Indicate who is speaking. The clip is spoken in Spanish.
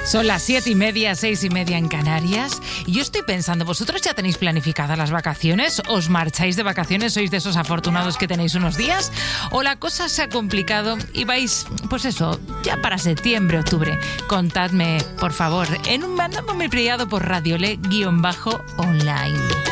Speaker 1: Son las 7:30, 6:30 en Canarias. Y yo estoy pensando, ¿vosotros ya tenéis planificadas las vacaciones? ¿Os marcháis de vacaciones? ¿Sois de esos afortunados que tenéis unos días? ¿O la cosa se ha complicado y vais, pues eso, ya para septiembre, octubre? Contadme, por favor, en un mandándome privado por Radiole_online.